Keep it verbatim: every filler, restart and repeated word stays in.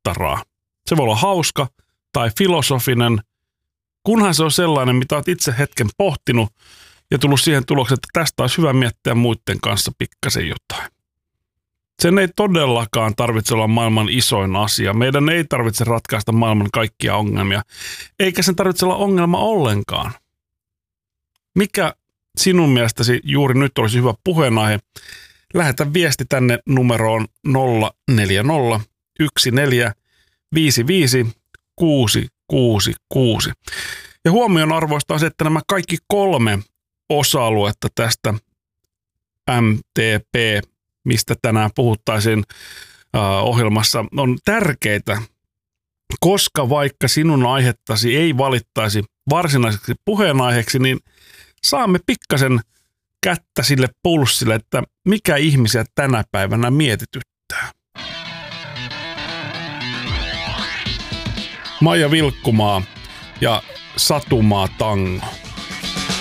mittaraa. Se voi olla hauska tai filosofinen, kunhan se on sellainen, mitä olet itse hetken pohtinut ja tullut siihen tulokseen, että tästä olisi hyvä miettiä muiden kanssa pikkasen jotain. Sen ei todellakaan tarvitse olla maailman isoin asia. Meidän ei tarvitse ratkaista maailman kaikkia ongelmia, eikä sen tarvitse olla ongelma ollenkaan. Mikä sinun mielestäsi juuri nyt olisi hyvä puheenaihe? Lähetä viesti tänne numeroon nolla neljä nolla yksi neljä viisi viisi kuusi kuusi kuusi. Ja huomion arvoista on se, että nämä kaikki kolme osa-aluetta tästä M T P, mistä tänään puhuttaisiin äh, ohjelmassa, on tärkeitä, koska vaikka sinun aihettasi ei valittaisi varsinaiseksi puheenaiheeksi, niin saamme pikkasen kättä sille pulssille, että mikä ihmisiä tänä päivänä mietityttää. Maija Vilkkumaa ja Satumaa Tango.